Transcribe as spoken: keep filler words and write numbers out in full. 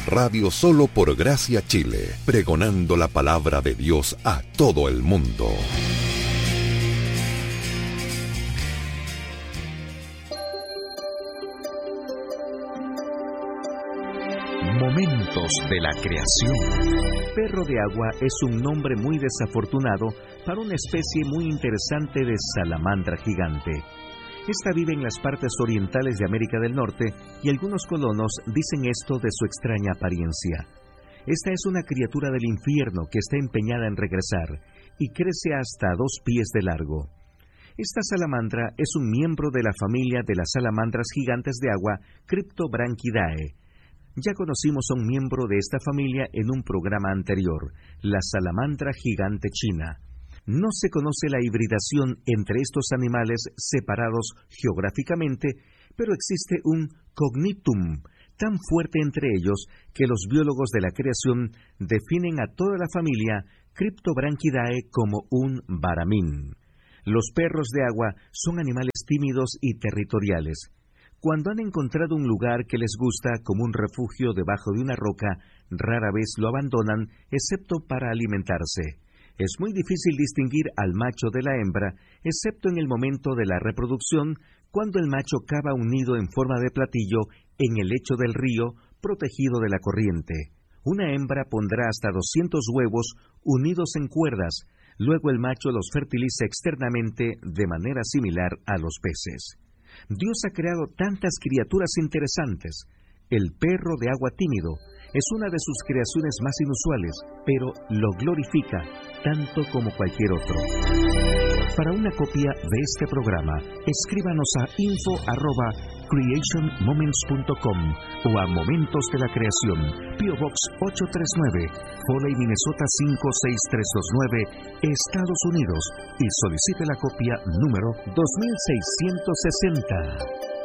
Radio Solo por Gracia Chile, pregonando la palabra de Dios a todo el mundo. Momentos de la creación. Perro de agua es un nombre muy desafortunado para una especie muy interesante de salamandra gigante. Esta vive en las partes orientales de América del Norte y algunos colonos dicen esto de su extraña apariencia. Esta es una criatura del infierno que está empeñada en regresar y crece hasta dos pies de largo. Esta salamandra es un miembro de la familia de las salamandras gigantes de agua Cryptobranchidae. Ya conocimos a un miembro de esta familia en un programa anterior, la salamandra gigante china. No se conoce la hibridación entre estos animales separados geográficamente, pero existe un cognitum tan fuerte entre ellos que los biólogos de la creación definen a toda la familia Cryptobranchidae como un baramín. Los perros de agua son animales tímidos y territoriales. Cuando han encontrado un lugar que les gusta como un refugio debajo de una roca, rara vez lo abandonan, excepto para alimentarse. Es muy difícil distinguir al macho de la hembra, excepto en el momento de la reproducción, cuando el macho cava un nido en forma de platillo en el lecho del río, protegido de la corriente. Una hembra pondrá hasta doscientos huevos unidos en cuerdas, luego el macho los fertiliza externamente de manera similar a los peces. Dios ha creado tantas criaturas interesantes. El perro de agua tímido es una de sus creaciones más inusuales, pero lo glorifica tanto como cualquier otro. Para una copia de este programa, escríbanos a info arroba creation moments punto com o a Momentos de la Creación, P O Box ocho tres nueve, Foley, Minnesota cinco seis tres dos nueve, Estados Unidos, y solicite la copia número dos mil seiscientos sesenta.